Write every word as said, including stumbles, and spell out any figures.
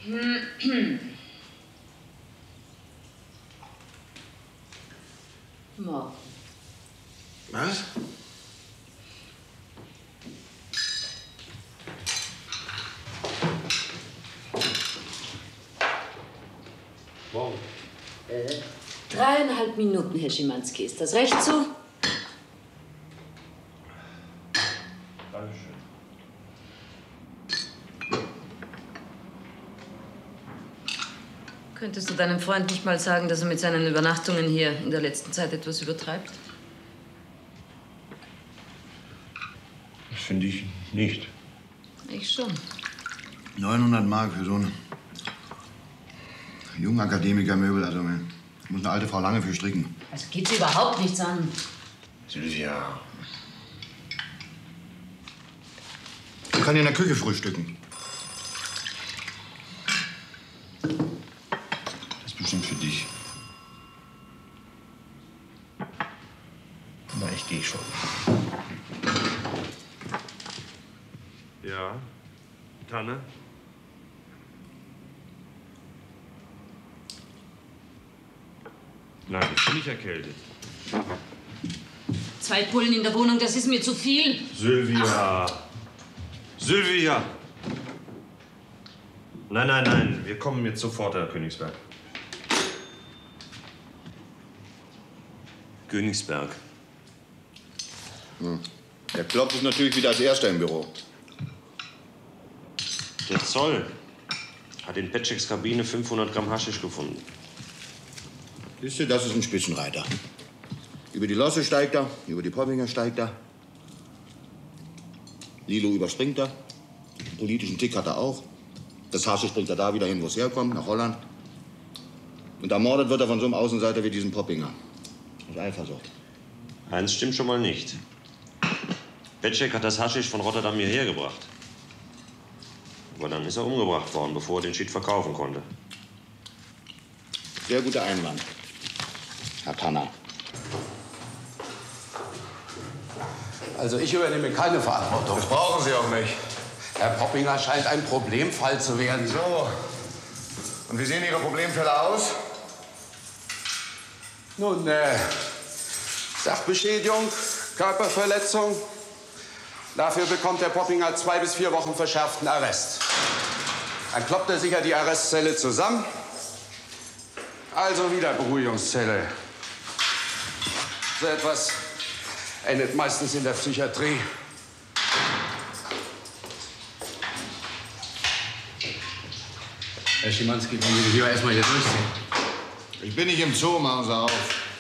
Morgen. Was? Morgen. Äh, dreieinhalb Minuten, Herr Schimanski. Ist das recht so? Dankeschön. Könntest du deinem Freund nicht mal sagen, dass er mit seinen Übernachtungen hier in der letzten Zeit etwas übertreibt? Das finde ich nicht. Ich schon. neunhundert Mark für so einen jungen Akademiker-Möbel. Also, da muss eine alte Frau lange für stricken. Also geht's überhaupt nichts an. Sylvia. Ich kann in der Küche frühstücken. Das ist bestimmt für dich. Na, ich gehe schon. Ja, Tanne? Nein, ich bin nicht erkältet. Zwei Pullen in der Wohnung, das ist mir zu viel. Sylvia! Sylvia! Nein, nein, nein, wir kommen jetzt sofort, Herr Königsberg. Königsberg. Hm. Der Klopp ist natürlich wieder als Erster im Büro. Der Zoll hat in Petscheks Kabine fünfhundert Gramm Haschisch gefunden. Siehst du, das ist ein Spitzenreiter. Über die Losse steigt er, über die Poppinger steigt er. Lilo überspringt er. Den politischen Tick hat er auch. Das Haschisch bringt er da wieder hin, wo es herkommt, nach Holland. Und ermordet wird er von so einem Außenseiter wie diesem Poppinger. Das ist einfach so. Eins stimmt schon mal nicht. Petschek hat das Haschisch von Rotterdam hierher gebracht. Aber dann ist er umgebracht worden, bevor er den Shit verkaufen konnte. Sehr guter Einwand, Herr Tanner. Also ich übernehme keine Verantwortung. Das brauchen Sie auch nicht. Herr Poppinger scheint ein Problemfall zu werden. So. Und wie sehen Ihre Problemfälle aus? Nun, äh, Sachbeschädigung, Körperverletzung. Dafür bekommt Herr Poppinger zwei bis vier Wochen verschärften Arrest. Dann kloppt er sicher die Arrestzelle zusammen. Also wieder Beruhigungszelle. So etwas endet meistens in der Psychiatrie. Herr Schimanski, wollen Sie lieber erstmal hier durchziehen? Ich bin nicht im Zoo, machen Sie auf.